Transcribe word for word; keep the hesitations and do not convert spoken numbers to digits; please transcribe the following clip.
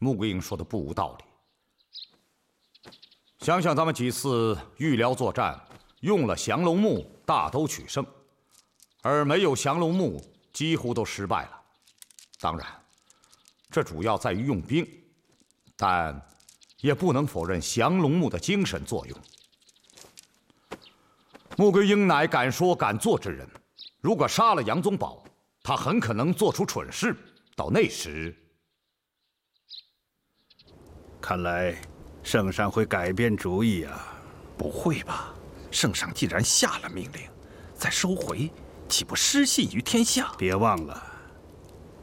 穆桂英说的不无道理。想想咱们几次御辽作战，用了降龙木，大都取胜，而没有降龙木，几乎都失败了。当然，这主要在于用兵，但也不能否认降龙木的精神作用。穆桂英乃敢说敢做之人，如果杀了杨宗保，他很可能做出蠢事。到那时， 看来圣上会改变主意啊！ 不会吧？圣上既然下了命令，再收回，岂不失信于天下？ 别忘了，